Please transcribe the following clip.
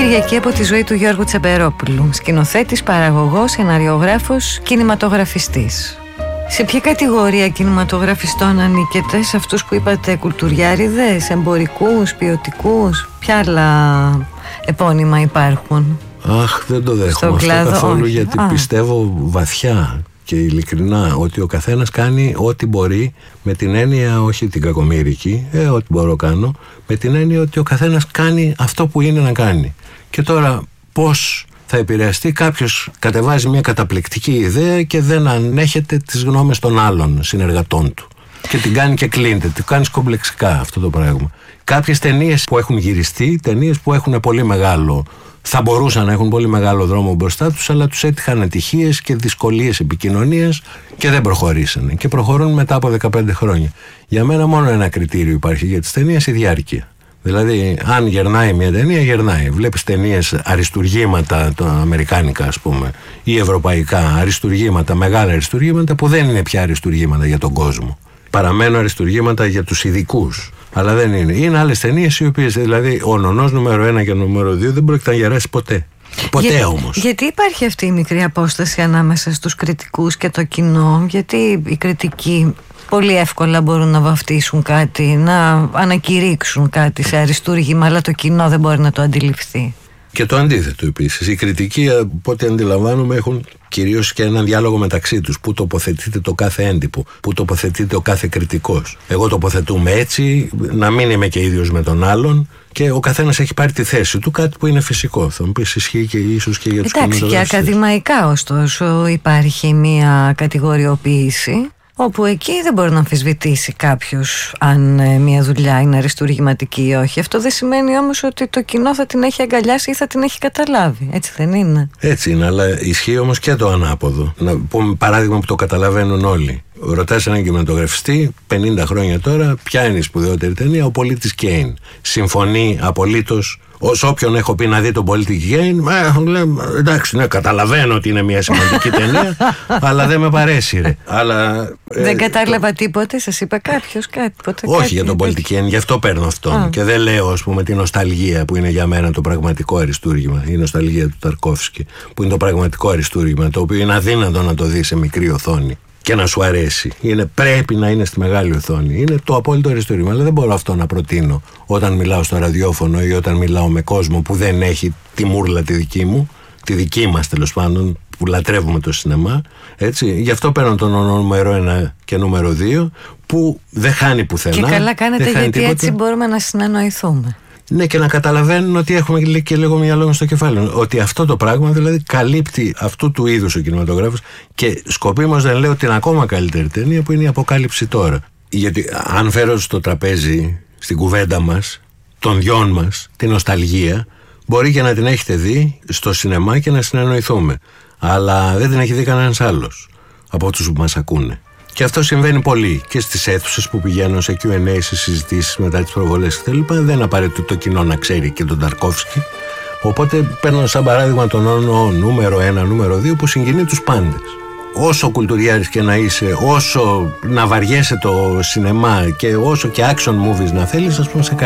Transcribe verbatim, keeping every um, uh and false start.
Κυριακή από τη ζωή του Γιώργου Τσεμπερόπουλου, σκηνοθέτης, παραγωγός, σεναριογράφος, κινηματογραφιστής. Σε ποια κατηγορία κινηματογραφιστών ανήκετε, σε αυτούς που είπατε κουλτουριάριδες, εμπορικούς, ποιοτικούς, ποια άλλα επώνυμα υπάρχουν? Αχ, δεν το δέχομαι αυτό κλάδο, καθόλου, όχι. γιατί Α. πιστεύω βαθιά και ειλικρινά ότι ο καθένας κάνει ό,τι μπορεί, με την έννοια, όχι την κακομοίρικη, ε, ό,τι μπορώ κάνω, με την έννοια ότι ο καθένας κάνει αυτό που είναι να κάνει. Και τώρα πώς θα επηρεαστεί? Κάποιος κατεβάζει μια καταπληκτική ιδέα και δεν ανέχεται τις γνώμες των άλλων συνεργατών του και την κάνει και κλείνεται, την κάνει κομπλεξικά αυτό το πράγμα. Κάποιες ταινίες που έχουν γυριστεί, ταινίες που έχουν πολύ μεγάλο, θα μπορούσαν να έχουν πολύ μεγάλο δρόμο μπροστά τους, αλλά τους έτυχαν ατυχίες και δυσκολίες επικοινωνίας και δεν προχωρήσανε. Και προχωρούν μετά από δεκαπέντε χρόνια. Για μένα μόνο ένα κριτήριο υπάρχει για τις ταινίες: η διάρκεια. Δηλαδή, αν γερνάει μια ταινία, γερνάει. Βλέπεις ταινίες αριστουργήματα, τα αμερικάνικα ας πούμε, ή ευρωπαϊκά αριστουργήματα, μεγάλα αριστουργήματα που δεν είναι πια αριστουργήματα για τον κόσμο. Παραμένουν αριστουργήματα για τους ειδικούς. Αλλά δεν είναι. Είναι άλλες ταινίες οι οποίες, δηλαδή, ο νονός νούμερο ένα και νούμερο δύο δεν πρόκειται να γεράσει ποτέ. Ποτέ Για, όμως. Γιατί υπάρχει αυτή η μικρή απόσταση ανάμεσα στους κριτικούς και το κοινό? Γιατί οι κριτικοί πολύ εύκολα μπορούν να βαφτίσουν κάτι, να ανακηρύξουν κάτι σε αριστούργημα, αλλά το κοινό δεν μπορεί να το αντιληφθεί? Και το αντίθετο επίσης. Οι κριτικοί, από ό,τι αντιλαμβάνομαι, έχουν κυρίως και έναν διάλογο μεταξύ τους. Πού τοποθετείται το κάθε έντυπο, πού τοποθετείται ο κάθε κριτικός. Εγώ τοποθετούμε έτσι, να μην είμαι και ίδιος με τον άλλον, και ο καθένας έχει πάρει τη θέση του, κάτι που είναι φυσικό. Θα μου πεις, ισχύει και ίσως και για τους κινηματογραφιστές. Εντάξει, και ακαδημαϊκά ωστόσο υπάρχει μια κατηγοριοποίηση, όπου εκεί δεν μπορεί να αμφισβητήσει κάποιος αν ε, μια δουλειά είναι αριστουργηματική ή όχι. Αυτό δεν σημαίνει όμως ότι το κοινό θα την έχει αγκαλιάσει ή θα την έχει καταλάβει. Έτσι δεν είναι? Έτσι είναι, αλλά ισχύει όμως και το ανάποδο. Να πούμε παράδειγμα που το καταλαβαίνουν όλοι. Ρωτάς έναν κινηματογραφιστή πενήντα χρόνια τώρα, ποια είναι η σπουδαιότερη ταινία? Ο Πολίτης Κέιν. Συμφωνεί απολύτως? Ως όποιον έχω πει να δει τον Πολίτη Κέιν, ε, εντάξει, ναι, καταλαβαίνω ότι είναι μια σημαντική ταινία, αλλά δεν με παρέσυρε. Αλλά, ε, δεν κατάλαβα το... τίποτε, σας είπα κάποιος κάτι? Ποτέ, όχι κάτι, για τον Πολίτη Κέιν, γι' αυτό παίρνω αυτόν. Α. Και δεν λέω, ας πούμε, την νοσταλγία που είναι για μένα το πραγματικό αριστούργημα, η νοσταλγία του Ταρκόφσκι, που είναι το πραγματικό αριστούργημα, το οποίο είναι αδύνατο να το δει σε μικρή οθόνη και να σου αρέσει. Είναι, πρέπει να είναι στη μεγάλη οθόνη. Είναι το απόλυτο αριστούργημα. Αλλά δεν μπορώ αυτό να προτείνω όταν μιλάω στο ραδιόφωνο ή όταν μιλάω με κόσμο που δεν έχει τη μούρλα τη δική μου, τη δική μας τέλος πάντων, που λατρεύουμε το σινεμά. Έτσι. Γι' αυτό παίρνω τον νούμερο ένα και νούμερο δύο, που δεν χάνει πουθενά. Και καλά κάνετε, γιατί τίποτα. Έτσι μπορούμε να συνεννοηθούμε. Ναι, και να καταλαβαίνουν ότι έχουμε και λίγο μυαλό στο κεφάλι. Ότι αυτό το πράγμα δηλαδή καλύπτει αυτού του είδους ο κινηματογράφος, και σκοπίμως δεν λέω την ακόμα καλύτερη ταινία που είναι η Αποκάλυψη τώρα. Γιατί αν φέρω στο τραπέζι, στην κουβέντα μας, των δυο μας, την νοσταλγία, μπορεί και να την έχετε δει στο σινεμά και να συνεννοηθούμε. Αλλά δεν την έχει δει κανένας άλλος από αυτούς που μας ακούνε. Και αυτό συμβαίνει πολύ και στις αίθουσες που πηγαίνω, σε κιου εν έι, σε συζητήσεις μετά τις προβολές κτλ. Δεν είναι απαραίτητο το κοινό να ξέρει και τον Ταρκόφσκι. Οπότε παίρνω σαν παράδειγμα τον όνο νούμερο ένα, νούμερο δύο, που συγκινεί τους πάντες. Όσο κουλτουριάρης και να είσαι, όσο να βαριέσαι το σινεμά και όσο και action movies να θέλεις, ας πούμε, σε